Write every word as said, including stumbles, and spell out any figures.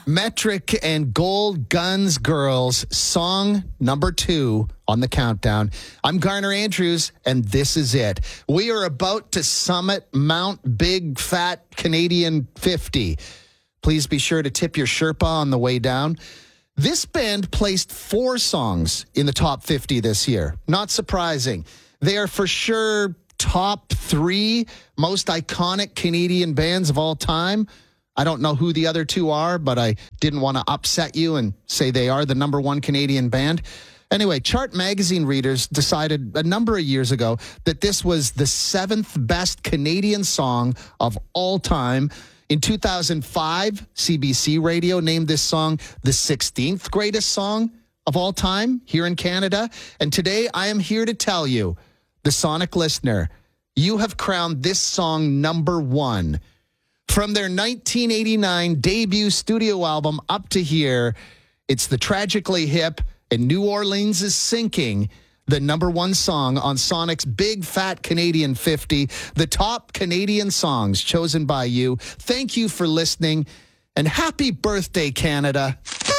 Metric and Gold Guns Girls, song number two on the countdown. I'm Garner Andrews, and this is it. We are about to summit Mount Big Fat Canadian fifty. Please be sure to tip your Sherpa on the way down. This band placed four songs in the top fifty this year. Not surprising. They are for sure top three most iconic Canadian bands of all time. I don't know who the other two are, but I didn't want to upset you and say they are the number one Canadian band. Anyway, Chart Magazine readers decided a number of years ago that this was the seventh best Canadian song of all time. In two thousand five, C B C Radio named this song the sixteenth greatest song of all time here in Canada. And today I am here to tell you, the Sonic listener, you have crowned this song number one. From their nineteen eighty-nine debut studio album up to here, it's the Tragically Hip and New Orleans is Sinking, the number one song on Sonic's Big Fat Canadian fifty, the top Canadian songs chosen by you. Thank you for listening, and happy birthday, Canada.